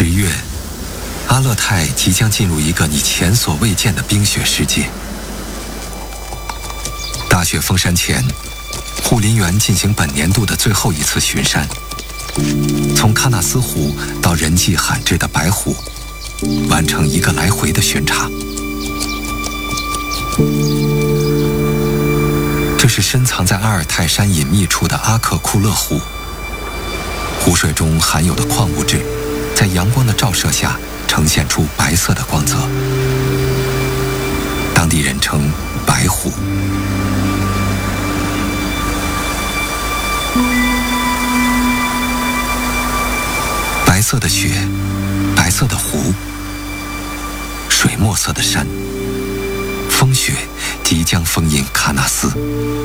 10月，阿勒泰即将进入一个你前所未见的冰雪世界。大雪封山前，护林员进行本年度的最后一次巡山，从喀纳斯湖到人迹罕至的白湖，完成一个来回的巡查。这是深藏在阿尔泰山隐秘处的阿克库勒湖，湖水中含有的矿物质在阳光的照射下呈现出白色的光泽，当地人称白湖。白色的雪，白色的湖，水墨色的山，风雪即将封印喀纳斯。